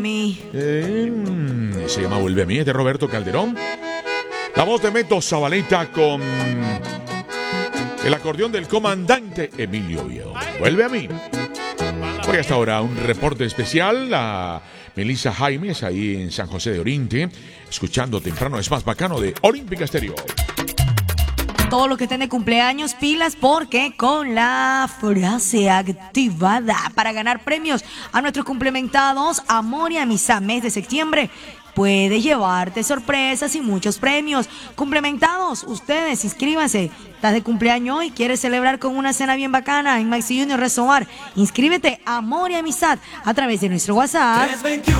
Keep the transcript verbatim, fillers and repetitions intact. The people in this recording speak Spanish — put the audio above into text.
Eh, se llama Vuelve a mí, es de Roberto Calderón. La voz de Meto Zabaleta con el acordeón del comandante Emilio Oviedo. Vuelve a mí. Hoy hasta ahora un reporte especial a Melissa Jaimes ahí en San José de Orinte, escuchando temprano es más bacano de Olímpica Estéreo. Todo lo que estén de cumpleaños, pilas, porque con la frase activada para ganar premios a nuestros complementados Amor y Amistad mes de septiembre, puedes llevarte sorpresas y muchos premios. Complementados, ustedes inscríbanse. Estás de cumpleaños hoy, quieres celebrar con una cena bien bacana en Maxi Junior Resobar. Inscríbete Amor y Amistad a través de nuestro WhatsApp.